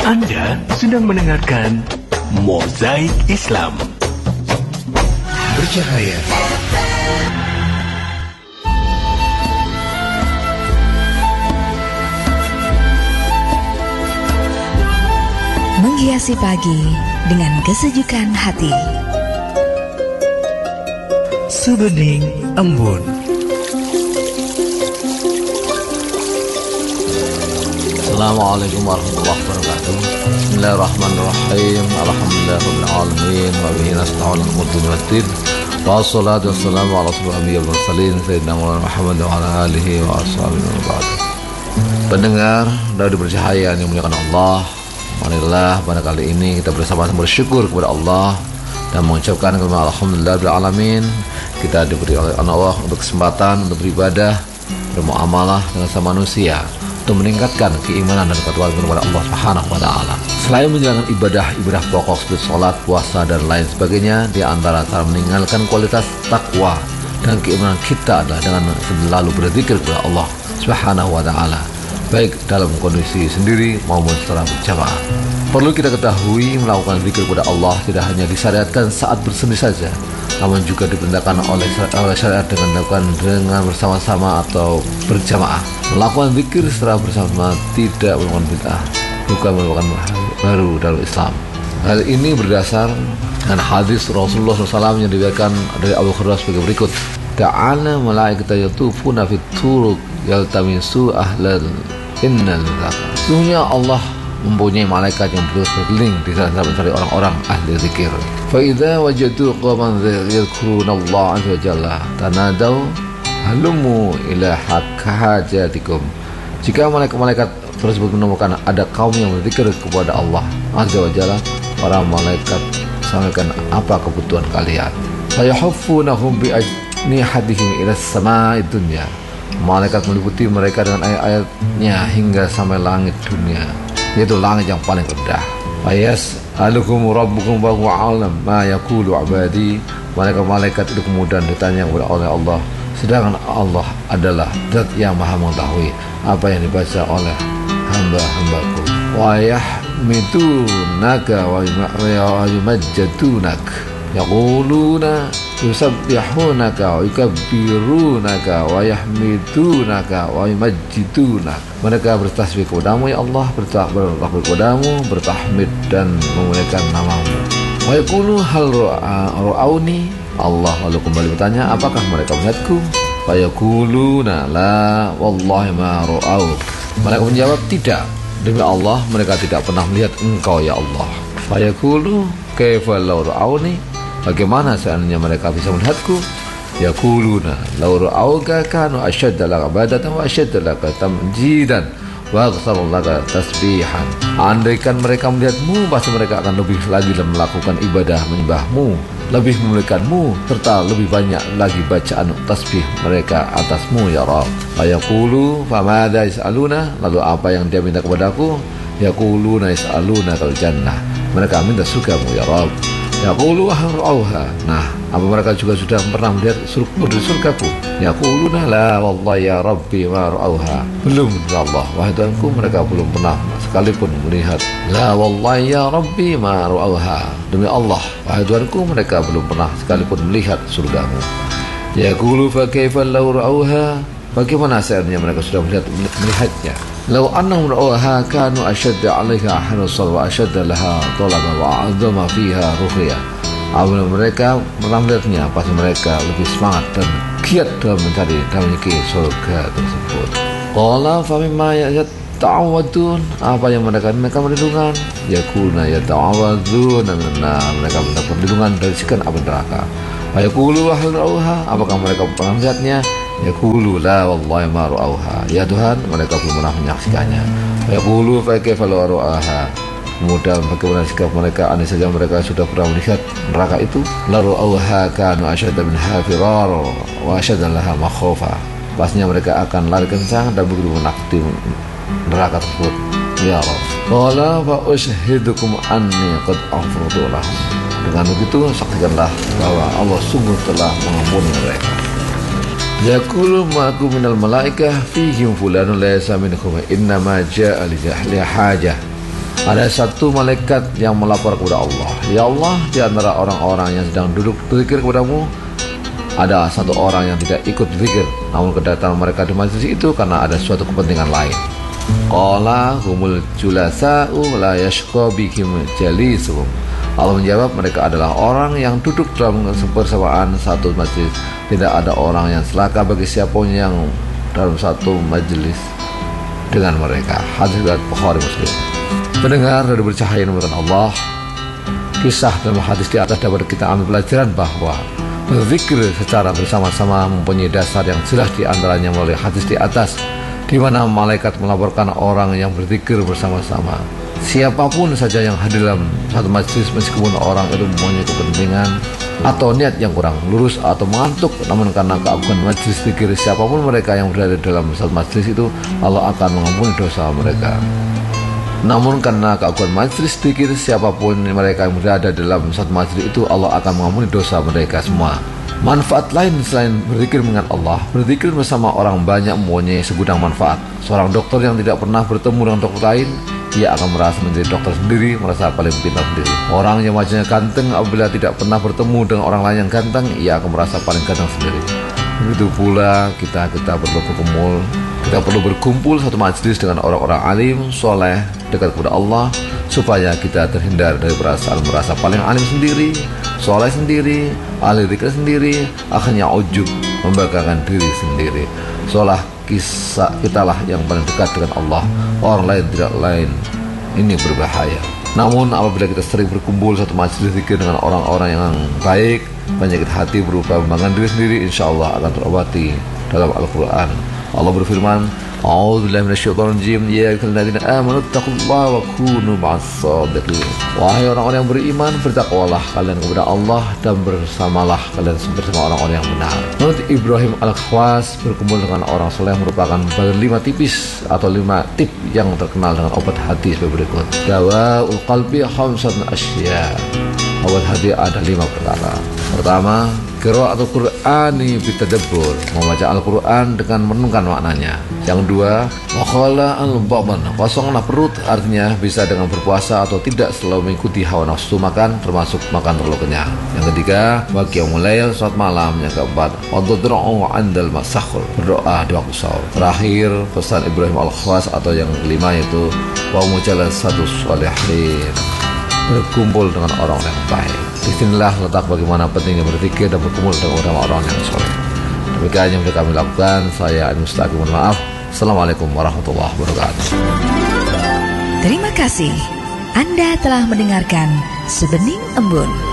Anda sedang mendengarkan Mozaik Islam. Bercahaya. Menghiasi pagi dengan kesejukan hati. Sebening embun. Assalamualaikum warahmatullahi wabarakatuh. Bismillahirrahmanirrahim. Alhamdulillahirabbil alamin wa bihi nasta'inu muttaqin. Wassalatu wassalamu ala asyrofil mursalin sayyidina Muhammad wa ala alihi wa ashabihi wa ba'd. Pendengar radio bercahaya yang dimuliakan Allah, marilah pada kali ini kita bersama-sama bersyukur kepada Allah dan mengucapkan kalimat alhamdulillahirabbil alamin. Kita diberi oleh Allah untuk kesempatan untuk beribadah, bermuamalah dengan sama manusia, untuk meningkatkan keimanan dan ketakwaan kepada Allah Subhanahu wa taala. Selain menjalankan ibadah pokok seperti salat, puasa dan lain sebagainya, di antara cara meninggalkan kualitas takwa dan keimanan kita adalah dengan selalu berzikir kepada Allah Subhanahu wa taala, baik dalam kondisi sendiri maupun secara berjamaah. Perlu kita ketahui, melakukan zikir kepada Allah tidak hanya disyariatkan saat bersendiri saja, namun juga diperintahkan oleh syariat dengan dilakukan dengan bersama-sama atau berjamaah. Melakukan zikir secara bersama tidak merupakan bid'ah, bukan merupakan hal baru dalam Islam. Hal ini berdasar dengan hadis Rasulullah SAW yang diriwayatkan dari Abu Hurairah sebagai berikut: Ta'ala malaikata yatufuna fit turuq yaltamisu ahlal innal zakar. Sesungguhnya Allah mempunyai malaikat yang berkeliling di sana mencari orang-orang ahli zikir. Fa idza wajadu qaman yadhkurunallaha azza wa jalla tanadaw halumu ila hajatikum. Jika malaikat tersebut menemukan ada kaum yang berzikir kepada Allah azza wa jalla, para malaikat sampaikan apa kebutuhan kalian. Fayahuffunahum bi ajnihadihim ila sama'id dunya. Malaikat meliputi mereka dengan ayat-ayatnya hingga sampai langit dunia, yaitu langit yang paling rendah. Ayas alukum rabbukum wa huwa alam ma yaqulu abadi. Malaikat itu kemudian ditanya oleh Allah, sedangkan Allah adalah zat yang maha mengetahui apa yang dibaca oleh hamba-hambaku. Wa yahmidunaka wa yumajjadunak yaquluna yusabbihunaka wa yukabbirunaka wa yahmidunaka wa yumajjidunak. Mereka bertasbih kepadamu ya Allah, bertakbir kepadamu, bertahmid dan memuliakan namamu. Wa yaqulu hal ra'auni. Allah lalu kembali bertanya, apakah mereka melihatku? Fa yaquluna la wallahi ma ra'au. Mereka menjawab, tidak, demi Allah mereka tidak pernah melihat engkau ya Allah. Fa yaqulu kaifa law ra'auni. Bagaimana seandainya mereka bisa melihatku? Yaquluna law ra'auka kanu ashadda laka ibadatan wa ashadda laka tamjidan wa aktsaru laka tasbihan. Andaikan mereka melihatmu, pasti mereka akan lebih lagi melakukan ibadah menyembahmu, lebih memuliakanmu, serta lebih banyak lagi bacaan tasbih mereka atasmu ya Rabb. Ayaqulu famadza yas'aluna. Lalu apa yang dia minta kepadaku? Yaquluna yas'aluna kal jannah. Mereka minta surgamu ya Rabb. Yaqulu ahrauha. Nah, apa mereka juga sudah pernah melihat surgaku? Yaquluna la wallahi ya Rabbi ma ra'auha. Belum ya Allah, wahai Tuhanku, mereka belum pernah sekalipun melihat. La wallahi ya Rabbi ma ra'auha. Demi Allah, wahai Tuhanku, mereka belum pernah sekalipun melihat surgamu. Yaqulu fa kaifa law ra'auha. Bagaimana seandainya mereka sudah melihatnya? Law annahum ra'awha kanu ashadda 'alaiha hanusal wa ashadda laha talaba wa 'azama fiha ruhya. Apabila mereka pernah melihatnya, pasti mereka lebih semangat dan giat dalam mencari dan memiliki surga tersebut. Qala fa mimma yata'awadun. Apa yang mereka perlindungan? Yaquluna yata'awadun. Mereka minta perlindungan dari siksa api neraka. Wa yaqulu hal ra'awha. Apakah mereka pernah melihatnya? Yaqulu la wallahi ma ra'auha. Ya Tuhan, mereka belum pernah menyaksikannya. Yaqulu fa kaifa law ra'aha. Kemudian bagaimana sikap mereka andai saja mereka sudah pernah melihat neraka itu? La ra'auha kanu asyadda minha firara wa asyadda laha makhofa. Pastinya mereka akan lari kencang dan begitu menakuti neraka tersebut ya Rabb. Qala fa ushidukum anni qad aghfartu lahum. Dengan begitu saksikanlah bahwa Allah sungguh telah mengampuni mereka. Yaqulu ma'akum minal malaikah fihim fulanun laysa minhum innama ja'a li hajah. Ada satu malaikat yang melapor kepada Allah, ya Allah, di antara orang-orang yang sedang duduk berzikir kepadamu, ada satu orang yang tidak ikut berzikir, namun kedatangan mereka di majlis itu karena ada suatu kepentingan lain. Qala humul julasa'u la yashqa bihim jalisuhum. Allah menjawab, mereka adalah orang yang duduk dalam bersamaan satu majlis. Tidak ada orang yang celaka bagi siapapun yang dalam satu majlis dengan mereka. Hadis riwayat Bukhari Muslim. Pendengar dari bercahaya menurut Allah, kisah dalam hadis di atas dapat kita ambil pelajaran bahwa berzikir secara bersama-sama mempunyai dasar yang jelas, di antaranya melalui hadis di atas, di mana malaikat melaporkan orang yang berzikir bersama-sama. Siapapun saja yang hadir dalam satu majlis, meskipun orang itu mempunyai kepentingan atau niat yang kurang lurus atau mengantuk, namun karena keagungan majlis zikir siapapun mereka yang berada dalam satu majlis itu, Allah akan mengampuni dosa mereka. Namun karena keagungan majlis zikir siapapun mereka yang berada dalam satu majlis itu, Allah akan mengampuni dosa mereka semua. Manfaat lain selain berzikir mengingat Allah, berzikir bersama orang banyak mempunyai segudang manfaat. Seorang dokter yang tidak pernah bertemu dengan dokter lain, ia akan merasa menjadi dokter sendiri, merasa paling pintar sendiri. Orang yang wajahnya ganteng, apabila tidak pernah bertemu dengan orang lain yang ganteng, ia akan merasa paling ganteng sendiri. Begitu pula kita perlu berkumpul satu majlis dengan orang-orang alim, soleh, dekat kepada Allah, supaya kita terhindar dari perasaan merasa paling alim sendiri, soleh sendiri, ahli zikir sendiri, akhirnya ujub, membanggakan diri sendiri. Seolah kitalah yang paling dekat dengan Allah, orang lain tidak lain. Ini berbahaya. Namun apabila kita sering berkumpul satu majlis zikir dengan orang-orang yang baik, penyakit hati berupa membanggakan diri sendiri insya Allah akan terobati. Dalam Al-Quran Allah berfirman, A'udzubillahi minasyaitonirrajim, ya ayyuhalladzina amanu taqullaha wa kunu ma'as-shadiqin. Wahai orang-orang yang beriman, bertakwalah kalian kepada Allah dan bersamalah kalian bersama orang-orang yang benar. Menurut Ibrahim Al-Khwas, berkumpul dengan orang soleh merupakan bagian 5 tipis atau 5 tip yang terkenal dengan obat hati sebagai berikut. Dawaul qalbi khamsatun asya. Obat hati ada 5 perkara. Pertama, qiraatul Qur'ani bitadabbur, membaca Al-Quran dengan merenungkan maknanya. Yang dua, wakhala al-baban, kosonglah perut, artinya bisa dengan berpuasa atau tidak selalu mengikuti hawa nafsu makan, termasuk makan terlalu kenyang. Yang ketiga, qiyamul lail, salat malam. Yang keempat, waddu'u 'indal masahur, berdoa di waktu sahur. Terakhir, pesan Ibrahim Al-Khwas atau yang kelima yaitu wa mujalassatus sholihin, berkumpul dengan orang yang baik. Disinilah letak bagaimana pentingnya berzikir dan berkumpul dengan orang-orang yang soleh. Demikian yang sudah kami lakukan. Saya Adi Mustaqim, mohon maaf. Assalamualaikum warahmatullahi wabarakatuh. Terima kasih. Anda telah mendengarkan Sebening Embun.